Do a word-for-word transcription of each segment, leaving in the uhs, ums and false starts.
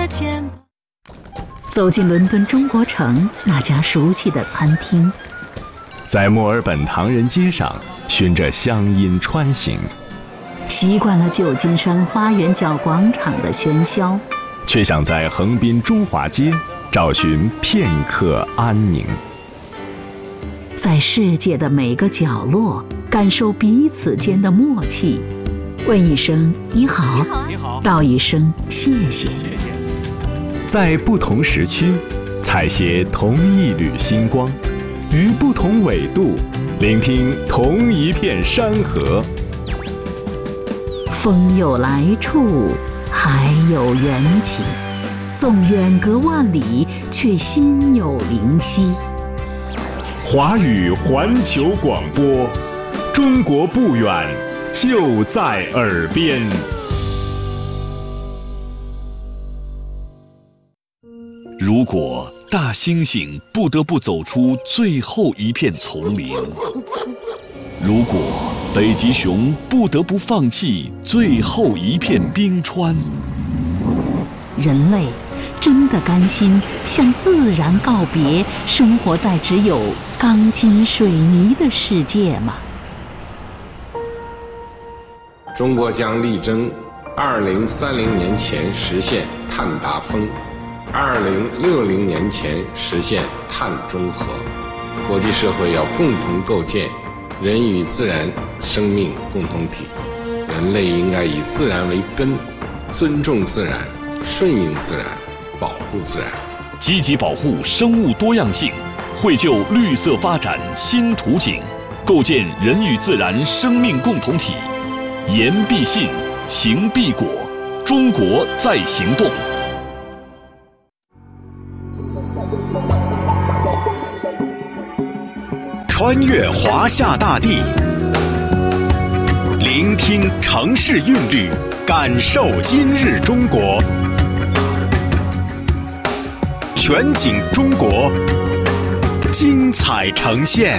的肩膀。 走进伦敦中国城那家熟悉的餐厅， 在墨尔本唐人街上循着乡音穿行， 习惯了旧金山花园角广场的喧嚣， 却想在横滨中华街找寻片刻安宁。 在世界的每个角落感受彼此间的默契，问一声你好， 你好， 道一声谢谢。 在不同时区采撷同一缕星光，于不同纬度聆听同一片山河。 风有来处，海有缘起，纵远隔万里，却心有灵犀。 华语环球广播，中国不远，就在耳边。 如果大猩猩不得不走出最后一片丛林，如果北极熊不得不放弃最后一片冰川， 人类真的甘心向自然告别，生活在只有钢筋水泥的世界吗？ 中国将力争二零三零年前实现碳达峰，二零六零年前实现碳中和。国际社会要共同构建人与自然生命共同体，人类应该以自然为根，尊重自然，顺应自然，保护自然， 积极保护生物多样性，绘就绿色发展新图景，构建人与自然生命共同体。言必信，行必果，中国在行动。 穿越华夏大地，聆听城市韵律，感受今日中国。全景中国，精彩呈现。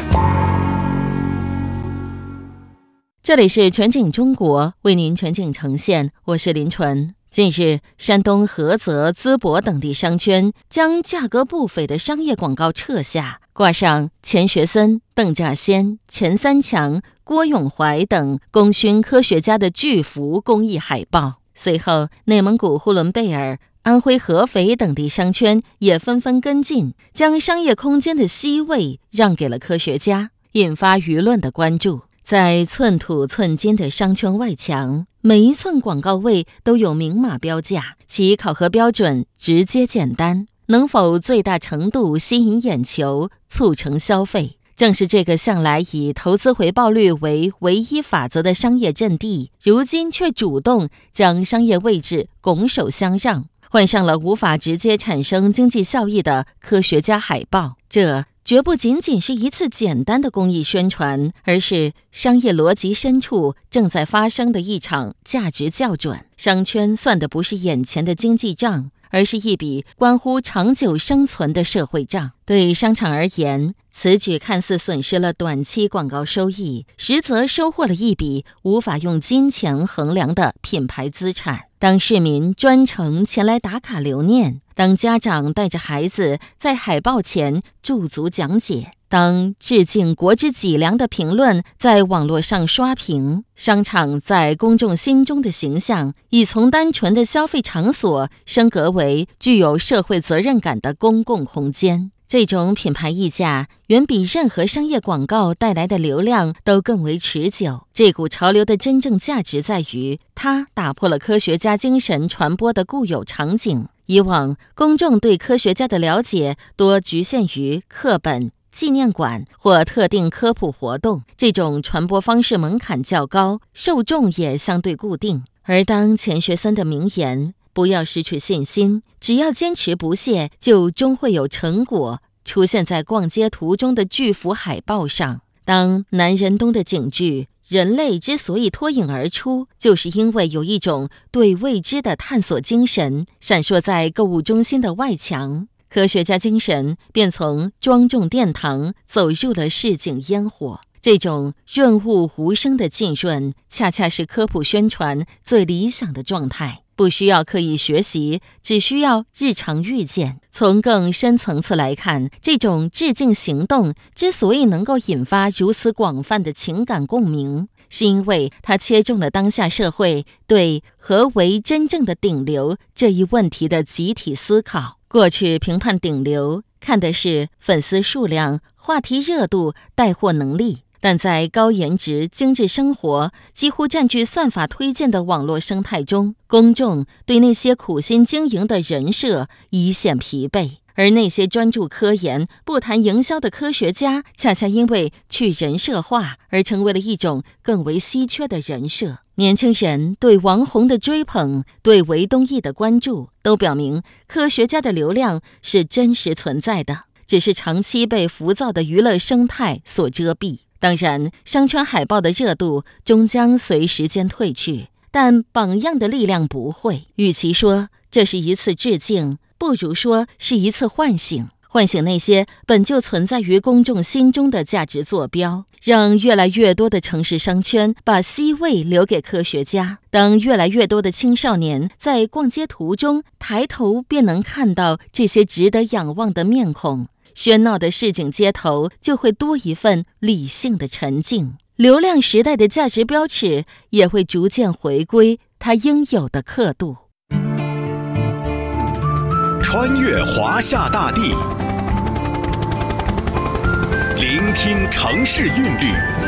这里是全景中国，为您全景呈现，我是林纯。近日，山东菏泽、淄博等地商圈将价格不菲的商业广告撤下，挂上钱学森、邓稼先、钱三强、郭永怀等功勋科学家的巨幅公益海报。随后，内蒙古呼伦贝尔、安徽合肥等地商圈也纷纷跟进，将商业空间的 C 位让给了科学家，引发舆论的关注。在寸土寸金的商圈外墙，每一寸广告位都有明码标价，其考核标准直接简单，能否最大程度吸引眼球，促成消费，正是这个向来以投资回报率为唯一法则的商业阵地，如今却主动将商业位置拱手相让，换上了无法直接产生经济效益的科学家海报。这绝不仅仅是一次简单的公益宣传，而是商业逻辑深处正在发生的一场价值校准。商圈算的不是眼前的经济账，而是一笔关乎长久生存的社会账。对商场而言，此举看似损失了短期广告收益，实则收获了一笔无法用金钱衡量的品牌资产。当市民专程前来打卡留念，当家长带着孩子在海报前驻足讲解，当致敬国之脊梁的评论在网络上刷屏，商场在公众心中的形象已从单纯的消费场所升格为具有社会责任感的公共空间。这种品牌溢价远比任何商业广告带来的流量都更为持久。这股潮流的真正价值在于，它打破了科学家精神传播的固有场景。以往，公众对科学家的了解多局限于课本、纪念馆或特定科普活动，这种传播方式门槛较高，受众也相对固定。而当钱学森的名言“不要失去信心，只要坚持不懈，就终会有成果”出现在逛街途中的巨幅海报上。当南仁东的警句“人类之所以脱颖而出，就是因为有一种对未知的探索精神”闪烁在购物中心的外墙，科学家精神便从庄重殿堂走入了市井烟火。这种润物无声的浸润，恰恰是科普宣传最理想的状态。 不需要刻意学习，只需要日常遇见。从更深层次来看，这种致敬行动之所以能够引发如此广泛的情感共鸣，是因为它切中了当下社会对何为真正的顶流这一问题的集体思考。过去评判顶流看的是粉丝数量、话题热度、带货能力，但在高颜值、精致生活几乎占据算法推荐的网络生态中，公众对那些苦心经营的人设一线疲惫。而那些专注科研、不谈营销的科学家，恰恰因为去人设化而成为了一种更为稀缺的人设。年轻人对王红的追捧，对韦东奕的关注，都表明科学家的流量是真实存在的，只是长期被浮躁的娱乐生态所遮蔽。当然，商圈海报的热度终将随时间褪去，但榜样的力量不会。与其说这是一次致敬，不如说是一次唤醒，唤醒那些本就存在于公众心中的价值坐标，让越来越多的城市商圈把 C 位留给科学家。当越来越多的青少年在逛街途中抬头便能看到这些值得仰望的面孔，喧闹的市井街头就会多一份理性的沉静，流量时代的价值标尺也会逐渐回归它应有的刻度。 穿越华夏大地，聆听城市韵律，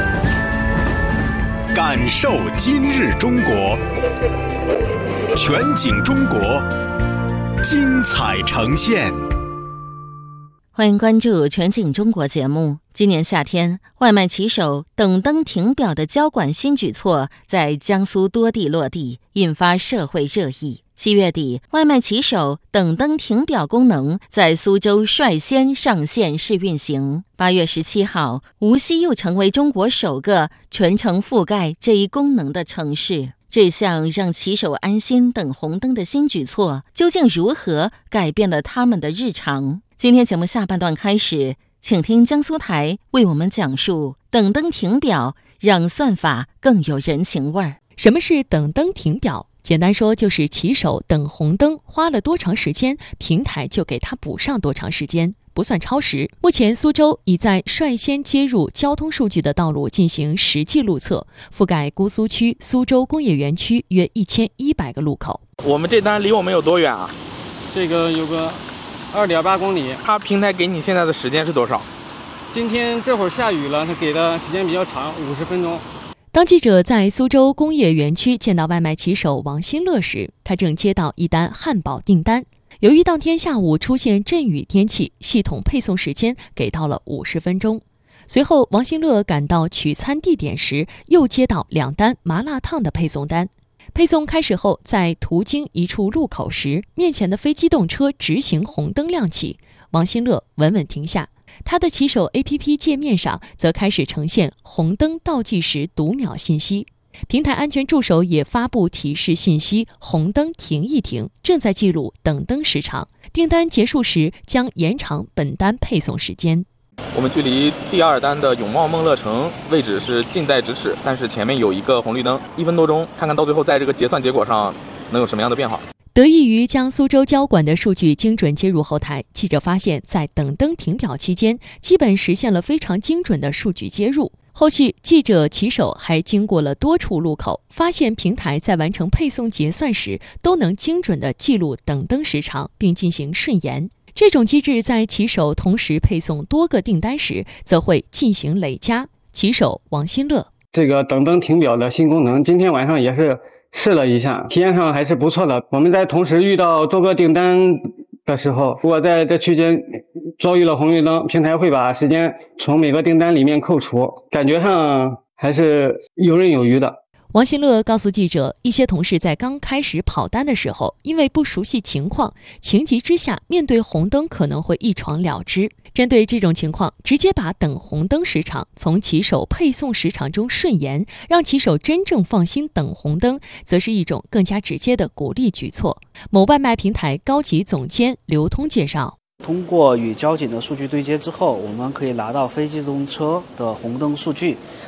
感受今日中国，全景中国，精彩呈现。 欢迎关注全景中国节目。今年夏天，外卖骑手等灯停表的交管新举措在江苏多地落地，引发社会热议。七月底，外卖骑手等灯停表功能在苏州率先上线试运行。八月十七号，无锡又成为中国首个全程覆盖这一功能的城市。这项让骑手安心等红灯的新举措，究竟如何改变了他们的日常？今天节目下半段开始，请听江苏台为我们讲述等灯停表，让算法更有人情味儿。 什么是等灯停表？简单说，就是骑手等红灯花了多长时间，平台就给他补上多长时间，不算超时。目前苏州已在率先接入交通数据的道路进行实际路测，覆盖姑苏区、苏州工业园区约一千一百个路口。 我们这单离我们有多远啊？ 这个有个二点八公里。 它平台给你现在的时间是多少？ 今天这会儿下雨了，它给的时间比较长，五十分钟。 当记者在苏州工业园区见到外卖骑手王新乐时，他正接到一单汉堡订单。由于当天下午出现阵雨天气，系统配送时间给到了五十分钟。随后，王新乐赶到取餐地点时，又接到两单麻辣烫的配送单。配送开始后，在途经一处路口时，面前的非机动车直行红灯亮起，王新乐稳稳停下。他的骑手 A P P 界面上则开始呈现红灯倒计时读秒信息，平台安全助手也发布提示信息：红灯停一停，正在记录等灯时长，订单结束时将延长本单配送时间。 我们距离第二单的永茂梦乐城位置是近在咫尺，但是前面有一个红绿灯，一分多钟，看看到最后在这个结算结果上能有什么样的变化。 得益于将苏州交管的数据精准接入后台，记者发现在等灯停表期间，基本实现了非常精准的数据接入。后续记者骑手还经过了多处路口，发现平台在完成配送结算时都能精准地记录等灯时长，并进行顺延。这种机制在骑手同时配送多个订单时，则会进行累加。骑手王新乐： 这个等灯停表的新功能，今天晚上也是试了一下，体验上还是不错的。我们在同时遇到多个订单的时候，如果在这区间遭遇了红绿灯，平台会把时间从每个订单里面扣除，感觉上还是游刃有余的。 王新乐告诉记者，一些同事在刚开始跑单的时候，因为不熟悉情况，情急之下面对红灯可能会一闯了之。针对这种情况，直接把等红灯时长从骑手配送时长中顺延，让骑手真正放心等红灯，则是一种更加直接的鼓励举措。某外卖平台高级总监刘通介绍， 通过与交警的数据对接之后，我们可以拿到非机动车的红灯数据，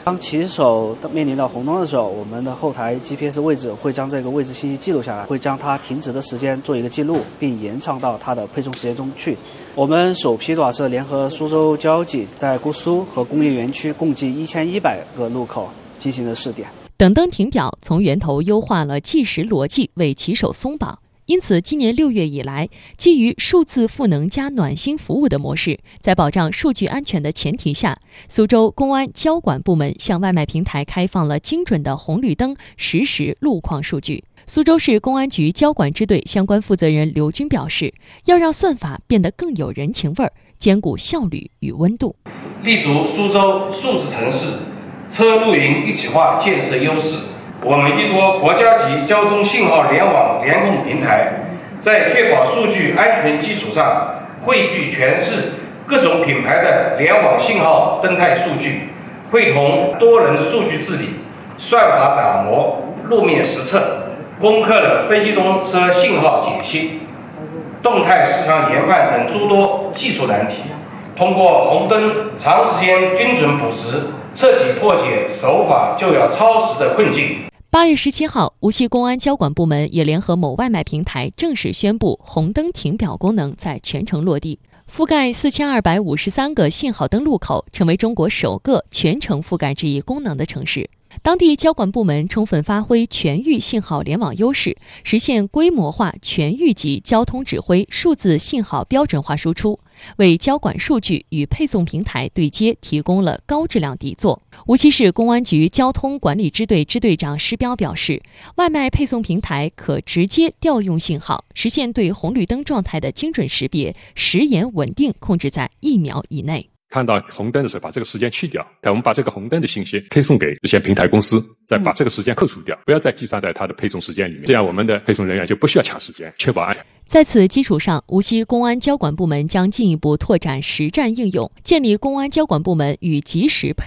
当骑手面临到红灯的时候，我们的后台 G P S 位置会将这个位置信息记录下来，会将它停止的时间做一个记录，并延长到它的配送时间中去。我们首批的话是联合苏州交警在姑苏和工业园区共计一千一百个路口进行了试点。 等灯停表从源头优化了计时逻辑，为骑手松绑。因此，今年六月以来，基于数字赋能加暖心服务的模式，在保障数据安全的前提下，苏州公安交管部门向外卖平台开放了精准的红绿灯实时路况数据。苏州市公安局交管支队相关负责人刘军表示，要让算法变得更有人情味儿，兼顾效率与温度。 立足苏州数字城市车露营一体化建设优势，我们依托国家级交通信号联网联控平台，在确保数据安全基础上，汇聚全市各种品牌的联网信号灯态数据，会同多人数据治理、算法打磨、路面实测，攻克了非机动车信号解析、动态市场研判等诸多技术难题。通过红灯长时间精准捕食，彻底破解守法就要超时的困境。 八月十七号，无锡公安交管部门也联合某外卖平台正式宣布，红灯停表功能在全城落地，覆盖四千二百五十三个信号灯路口，成为中国首个全程覆盖这一功能的城市。当地交管部门充分发挥全域信号联网优势，实现规模化全域级交通指挥数字信号标准化输出，为交管数据与配送平台对接提供了高质量底座。无锡市公安局交通管理支队支队长施彪表示，外卖配送平台可直接调用信号，实现对红绿灯状态的精准识别，时延稳定控制在一秒以内。 看到红灯的时候，把这个时间去掉，我们把这个红灯的信息推送给这些平台公司，再把这个时间扣除掉，不要再计算在它的配送时间里面，这样我们的配送人员就不需要抢时间，确保安全。 在此基础上，无锡公安交管部门将进一步拓展实战应用，建立公安交管部门与即时配